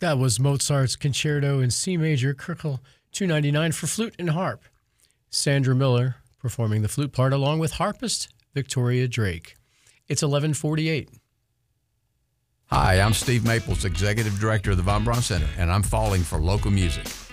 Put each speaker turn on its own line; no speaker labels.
That was Mozart's Concerto in C major, Köchel 299 for flute and harp. Sandra Miller performing the flute part along with harpist Victoria Drake. It's 11:48.
Hi, I'm Steve Maples, Executive Director of the Von Braun Center, and I'm falling for local music.